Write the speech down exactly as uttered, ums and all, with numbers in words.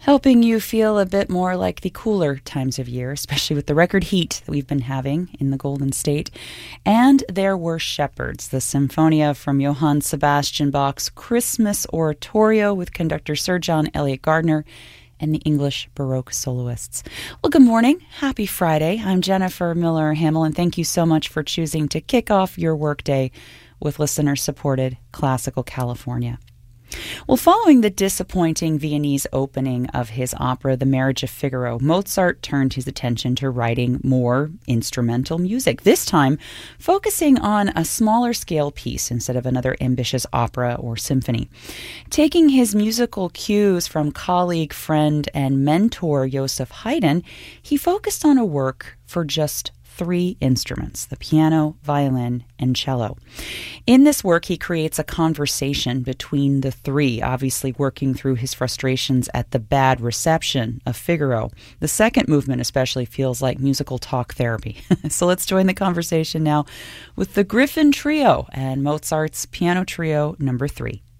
helping you feel a bit more like the cooler times of year, especially with the record heat that we've been having in the Golden State. And There Were Shepherds, the Sinfonia from Johann Sebastian Bach's Christmas Oratorio with conductor Sir John Eliot Gardiner and the English Baroque soloists. Well, good morning. Happy Friday. I'm Jennifer Miller-Hamill, and thank you so much for choosing to kick off your workday with listener-supported Classical California. Well, following the disappointing Viennese opening of his opera, The Marriage of Figaro, Mozart turned his attention to writing more instrumental music, this time focusing on a smaller scale piece instead of another ambitious opera or symphony. Taking his musical cues from colleague, friend, and mentor Joseph Haydn, he focused on a work for just three instruments, the piano, violin, and cello. In this work, he creates a conversation between the three, obviously working through his frustrations at the bad reception of Figaro. The second movement especially feels like musical talk therapy. So let's join the conversation now with the Griffin Trio and Mozart's Piano Trio number three.